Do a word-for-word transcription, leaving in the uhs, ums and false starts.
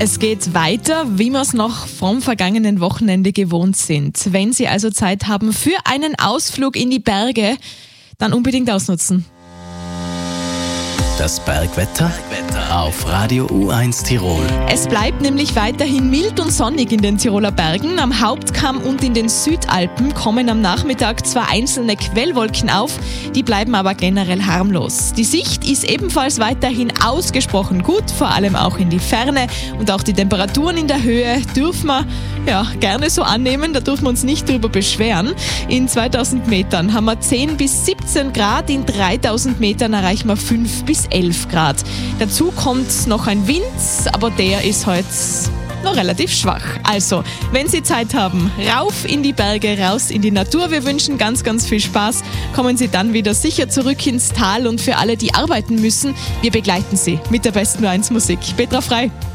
Es geht weiter, wie wir es noch vom vergangenen Wochenende gewohnt sind. Wenn Sie also Zeit haben für einen Ausflug in die Berge, dann unbedingt ausnutzen. Das Bergwetter auf Radio U eins Tirol. Es bleibt nämlich weiterhin mild und sonnig in den Tiroler Bergen. Am Hauptkamm und in den Südalpen kommen am Nachmittag zwar einzelne Quellwolken auf, die bleiben aber generell harmlos. Die Sicht ist ebenfalls weiterhin ausgesprochen gut, vor allem auch in die Ferne. Und auch die Temperaturen in der Höhe dürfen wir ja, gerne so annehmen, da dürfen wir uns nicht drüber beschweren. In zweitausend Metern haben wir zehn bis siebzehn Grad, in dreitausend Metern erreichen wir fünf bis elf Grad. Dazu kommt noch ein Wind, aber der ist heute noch relativ schwach. Also, wenn Sie Zeit haben, rauf in die Berge, raus in die Natur. Wir wünschen ganz, ganz viel Spaß. Kommen Sie dann wieder sicher zurück ins Tal und für alle, die arbeiten müssen, wir begleiten Sie mit der besten U eins Musik. Petra Frei.